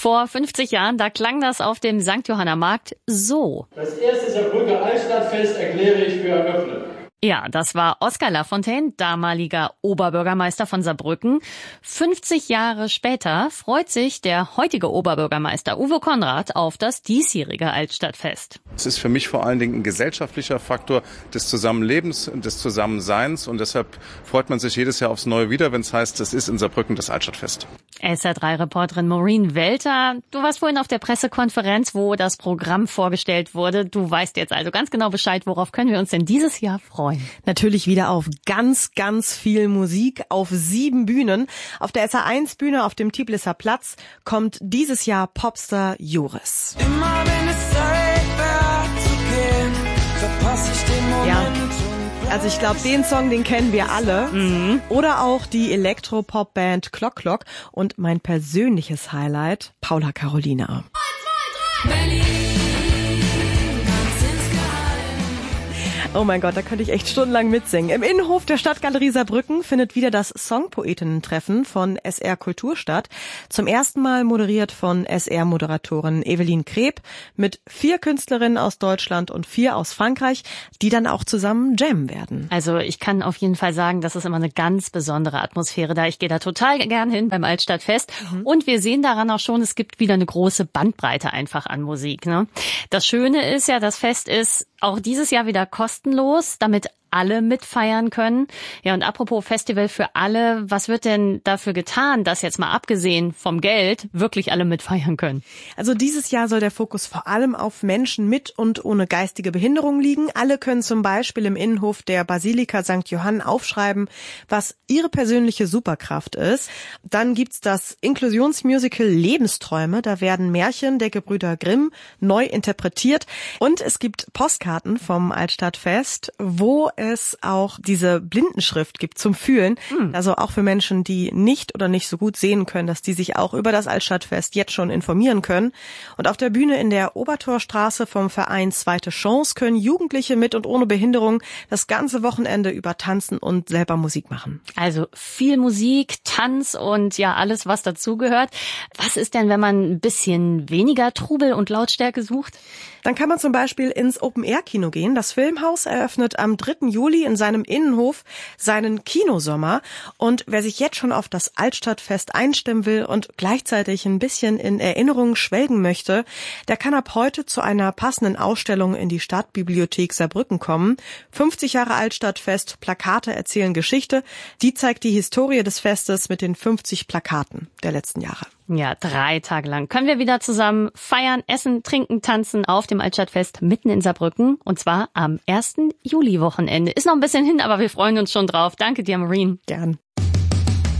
Vor 50 Jahren, da klang das auf dem St. Johanna Markt so. Das erste Saarbrücker Altstadtfest erkläre ich für eröffnet. Ja, das war Oskar Lafontaine, damaliger Oberbürgermeister von Saarbrücken. 50 Jahre später freut sich der heutige Oberbürgermeister Uwe Konrad auf das diesjährige Altstadtfest. Es ist für mich vor allen Dingen ein gesellschaftlicher Faktor des Zusammenlebens und des Zusammenseins. Und deshalb freut man sich jedes Jahr aufs Neue wieder, wenn es heißt, es ist in Saarbrücken das Altstadtfest. SR3-Reporterin Maureen Welter, du warst vorhin auf der Pressekonferenz, wo das Programm vorgestellt wurde. Du weißt jetzt also ganz genau Bescheid, worauf können wir uns denn dieses Jahr freuen? Natürlich wieder auf ganz, ganz viel Musik, auf 7 Bühnen. Auf der SR1-Bühne auf dem Tiblisser Platz kommt dieses Jahr Popstar Joris. Immer wenn es Zeit wäre zu gehen, verpasse ich den Moment. Ja. Also ich glaube, den Song, den kennen wir alle. Mhm. Oder auch die Elektropop-Band Clock Clock und mein persönliches Highlight, Paula Carolina. 1, 2, 3, Berlin. Oh mein Gott, da könnte ich echt stundenlang mitsingen. Im Innenhof der Stadtgalerie Saarbrücken findet wieder das Songpoetinnen-Treffen von SR Kultur statt. Zum ersten Mal moderiert von SR-Moderatorin Evelyn Kreb mit 4 Künstlerinnen aus Deutschland und 4 aus Frankreich, die dann auch zusammen jammen werden. Also ich kann auf jeden Fall sagen, das ist immer eine ganz besondere Atmosphäre da. Ich gehe da total gern hin beim Altstadtfest. Und wir sehen daran auch schon, es gibt wieder eine große Bandbreite einfach an Musik, ne? Das Schöne ist ja, das Fest ist auch dieses Jahr wieder kostenlos, damit alle mitfeiern können. Ja, und apropos Festival für alle, was wird denn dafür getan, dass jetzt mal abgesehen vom Geld wirklich alle mitfeiern können? Also dieses Jahr soll der Fokus vor allem auf Menschen mit und ohne geistige Behinderung liegen. Alle können zum Beispiel im Innenhof der Basilika St. Johann aufschreiben, was ihre persönliche Superkraft ist. Dann gibt's das Inklusionsmusical Lebensträume. Da werden Märchen der Gebrüder Grimm neu interpretiert. Und es gibt Postkarten vom Altstadtfest, wo es auch diese Blindenschrift gibt zum Fühlen. Also auch für Menschen, die nicht oder nicht so gut sehen können, dass die sich auch über das Altstadtfest jetzt schon informieren können. Und auf der Bühne in der Obertorstraße vom Verein Zweite Chance können Jugendliche mit und ohne Behinderung das ganze Wochenende über tanzen und selber Musik machen. Also viel Musik, Tanz und ja alles, was dazugehört. Was ist denn, wenn man ein bisschen weniger Trubel und Lautstärke sucht? Dann kann man zum Beispiel ins Open-Air-Kino gehen. Das Filmhaus eröffnet am 3. Juli in seinem Innenhof seinen Kinosommer. Und wer sich jetzt schon auf das Altstadtfest einstimmen will und gleichzeitig ein bisschen in Erinnerungen schwelgen möchte, der kann ab heute zu einer passenden Ausstellung in die Stadtbibliothek Saarbrücken kommen. 50 Jahre Altstadtfest, Plakate erzählen Geschichte. Die zeigt die Historie des Festes mit den 50 Plakaten der letzten Jahre. Ja, 3 Tage lang können wir wieder zusammen feiern, essen, trinken, tanzen auf dem Altstadtfest mitten in Saarbrücken. Und zwar am 1. Juli-Wochenende. Ist noch ein bisschen hin, aber wir freuen uns schon drauf. Danke dir, Maureen. Gern.